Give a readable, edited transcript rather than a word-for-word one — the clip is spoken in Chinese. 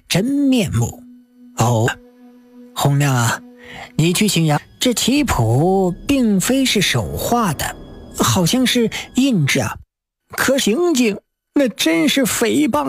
真面目。哦，洪亮啊，你去请杨，这棋谱并非是手画的，好像是印着，可行径那真是诽谤。